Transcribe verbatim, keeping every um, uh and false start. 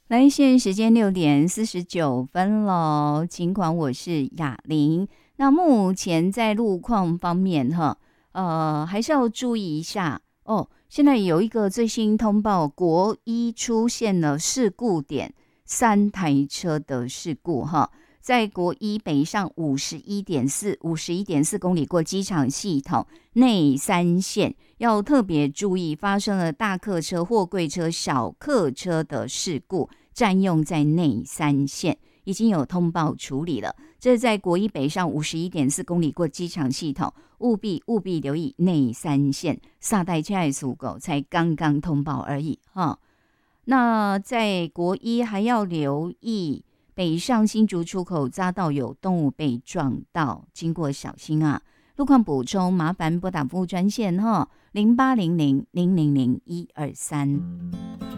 来，现在时间六点四十九分了，尽管我是雅玲。那目前在路况方面，哈，呃，还是要注意一下哦。现在有一个最新通报，国一出现了事故点，三台车的事故，哈。在国一北上五十一点四五十一点四公里过机场系统内三线，要特别注意发生了大客车、货柜车、小客车的事故，占用在内三线，已经有通报处理了。这是在国一北上五十一点四公里过机场系统，务必务必留意内三线。萨代恰属狗才刚刚通报而已哈。那在国一还要留意。北上新竹出口匝道有动物被撞到，经过小心啊！路况补充，麻烦拨打服务专线哈，零八零零零零零一二三。